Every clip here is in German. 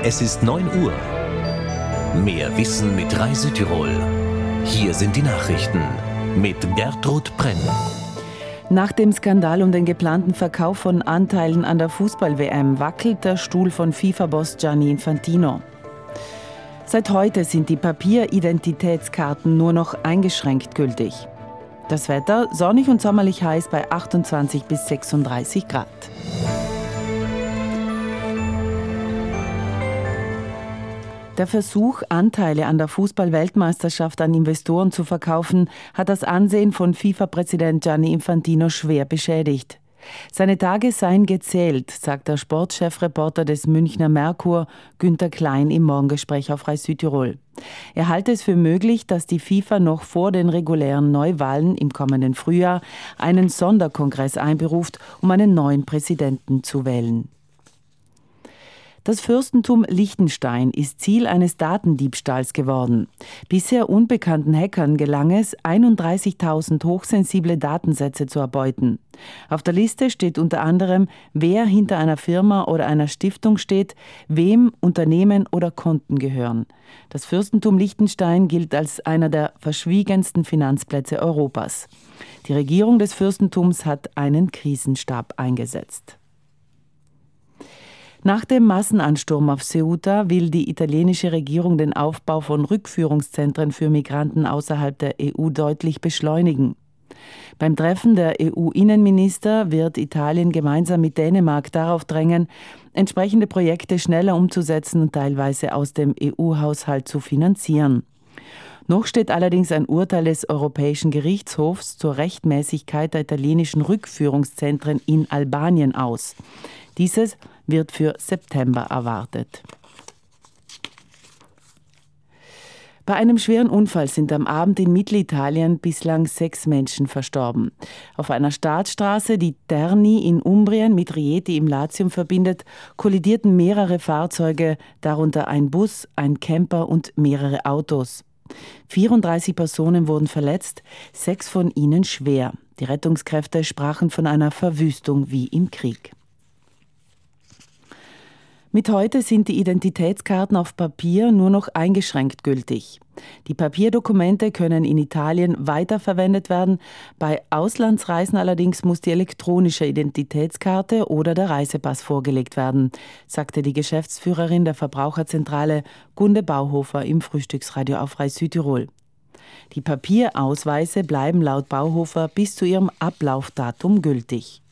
Es ist 9 Uhr. Mehr Wissen mit Rai Südtirol. Hier sind die Nachrichten mit Gertrud Brenn. Nach dem Skandal um den geplanten Verkauf von Anteilen an der Fußball-WM wackelt der Stuhl von FIFA-Boss Gianni Infantino. Seit heute sind die Papieridentitätskarten nur noch eingeschränkt gültig. Das Wetter sonnig und sommerlich heiß bei 28 bis 36 Grad. Der Versuch, Anteile an der Fußball-Weltmeisterschaft an Investoren zu verkaufen, hat das Ansehen von FIFA-Präsident Gianni Infantino schwer beschädigt. Seine Tage seien gezählt, sagt der Sportchefreporter des Münchner Merkur, Günther Klein, im Morgengespräch auf Rai Südtirol. Er halte es für möglich, dass die FIFA noch vor den regulären Neuwahlen im kommenden Frühjahr einen Sonderkongress einberuft, um einen neuen Präsidenten zu wählen. Das Fürstentum Liechtenstein ist Ziel eines Datendiebstahls geworden. Bisher unbekannten Hackern gelang es, 31.000 hochsensible Datensätze zu erbeuten. Auf der Liste steht unter anderem, wer hinter einer Firma oder einer Stiftung steht, wem Unternehmen oder Konten gehören. Das Fürstentum Liechtenstein gilt als einer der verschwiegensten Finanzplätze Europas. Die Regierung des Fürstentums hat einen Krisenstab eingesetzt. Nach dem Massenansturm auf Ceuta will die italienische Regierung den Aufbau von Rückführungszentren für Migranten außerhalb der EU deutlich beschleunigen. Beim Treffen der EU-Innenminister wird Italien gemeinsam mit Dänemark darauf drängen, entsprechende Projekte schneller umzusetzen und teilweise aus dem EU-Haushalt zu finanzieren. Noch steht allerdings ein Urteil des Europäischen Gerichtshofs zur Rechtmäßigkeit der italienischen Rückführungszentren in Albanien aus. Dieses wird für September erwartet. Bei einem schweren Unfall sind am Abend in Mittelitalien bislang 6 Menschen verstorben. Auf einer Staatsstraße, die Terni in Umbrien mit Rieti im Latium verbindet, kollidierten mehrere Fahrzeuge, darunter ein Bus, ein Camper und mehrere Autos. 34 Personen wurden verletzt, 6 von ihnen schwer. Die Rettungskräfte sprachen von einer Verwüstung wie im Krieg. Mit heute sind die Identitätskarten auf Papier nur noch eingeschränkt gültig. Die Papierdokumente können in Italien weiterverwendet werden. Bei Auslandsreisen allerdings muss die elektronische Identitätskarte oder der Reisepass vorgelegt werden, sagte die Geschäftsführerin der Verbraucherzentrale Gunde Bauhofer im Frühstücksradio auf Rai Südtirol. Die Papierausweise bleiben laut Bauhofer bis zu ihrem Ablaufdatum gültig.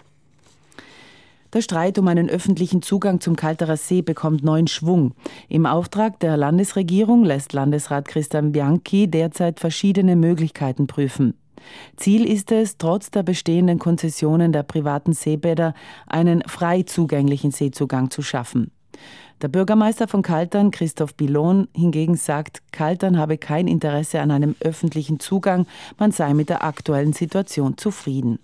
Der Streit um einen öffentlichen Zugang zum Kalterer See bekommt neuen Schwung. Im Auftrag der Landesregierung lässt Landesrat Christian Bianchi derzeit verschiedene Möglichkeiten prüfen. Ziel ist es, trotz der bestehenden Konzessionen der privaten Seebäder einen frei zugänglichen Seezugang zu schaffen. Der Bürgermeister von Kaltern, Christoph Bilon, hingegen sagt, Kaltern habe kein Interesse an einem öffentlichen Zugang, man sei mit der aktuellen Situation zufrieden.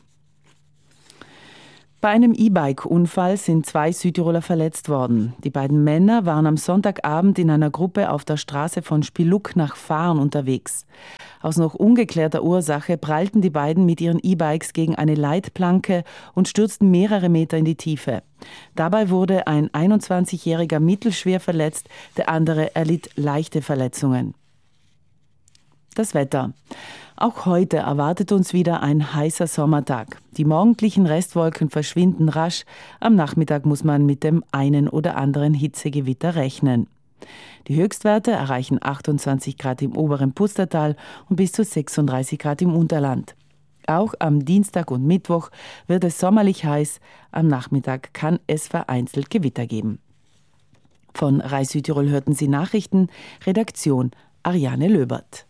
Bei einem E-Bike-Unfall sind 2 Südtiroler verletzt worden. Die beiden Männer waren am Sonntagabend in einer Gruppe auf der Straße von Spiluck nach Fahren unterwegs. Aus noch ungeklärter Ursache prallten die beiden mit ihren E-Bikes gegen eine Leitplanke und stürzten mehrere Meter in die Tiefe. Dabei wurde ein 21-Jähriger mittelschwer verletzt, der andere erlitt leichte Verletzungen. Das Wetter. Auch heute erwartet uns wieder ein heißer Sommertag. Die morgendlichen Restwolken verschwinden rasch. Am Nachmittag muss man mit dem einen oder anderen Hitzegewitter rechnen. Die Höchstwerte erreichen 28 Grad im oberen Pustertal und bis zu 36 Grad im Unterland. Auch am Dienstag und Mittwoch wird es sommerlich heiß. Am Nachmittag kann es vereinzelt Gewitter geben. Von Rai Südtirol hörten Sie Nachrichten. Redaktion Ariane Löbert.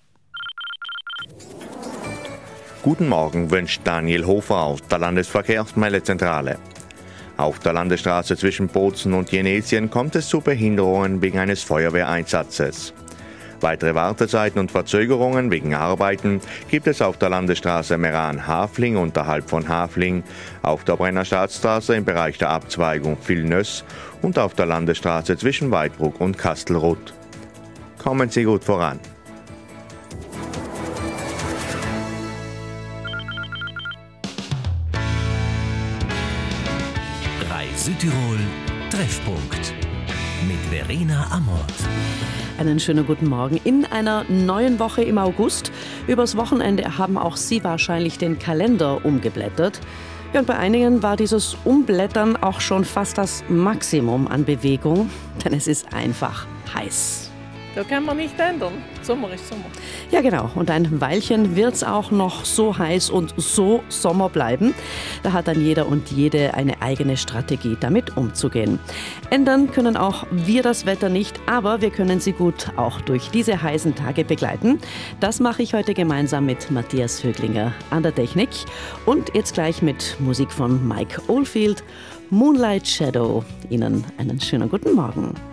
Guten Morgen wünscht Daniel Hofer aus der Landesverkehrsmeldezentrale. Auf der Landesstraße zwischen Bozen und Jenesien kommt es zu Behinderungen wegen eines Feuerwehreinsatzes. Weitere Wartezeiten und Verzögerungen wegen Arbeiten gibt es auf der Landesstraße Meran-Hafling unterhalb von Hafling, auf der Brennerstadtstraße im Bereich der Abzweigung Vilnöss und auf der Landesstraße zwischen Weidbruck und Kastelruth. Kommen Sie gut voran. Rai Südtirol Treffpunkt. mit Verena Amort. Einen schönen guten Morgen in einer neuen Woche im August. Übers Wochenende haben auch Sie wahrscheinlich den Kalender umgeblättert. Ja, und bei einigen war dieses Umblättern auch schon fast das Maximum an Bewegung, denn es ist einfach heiß. Da kann man nicht ändern. Sommer ist Sommer. Ja, genau. Und ein Weilchen wird es auch noch so heiß und so Sommer bleiben. Da hat dann jeder und jede eine eigene Strategie, damit umzugehen. Ändern können auch wir das Wetter nicht, aber wir können sie gut auch durch diese heißen Tage begleiten. Das mache ich heute gemeinsam mit Matthias Höglinger an der Technik. Und jetzt gleich mit Musik von Mike Oldfield, Moonlight Shadow. Ihnen einen schönen guten Morgen.